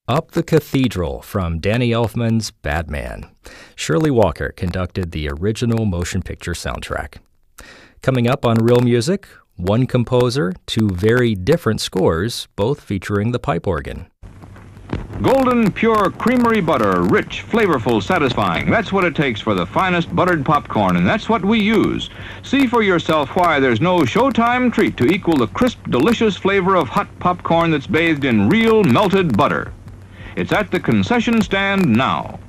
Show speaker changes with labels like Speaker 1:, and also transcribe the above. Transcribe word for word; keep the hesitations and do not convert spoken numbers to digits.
Speaker 1: Up the Cathedral from Danny Elfman's Batman. Shirley Walker conducted the original motion picture soundtrack. Coming up on Real Music, one composer, two very different scores, both featuring the pipe organ.
Speaker 2: Golden Pure Creamery Butter, rich, flavorful, satisfying. That's what it takes for the finest buttered popcorn, and that's what we use. See for yourself why there's no Showtime treat to equal the crisp, delicious flavor of hot popcorn that's bathed in real melted butter. It's at the concession stand now.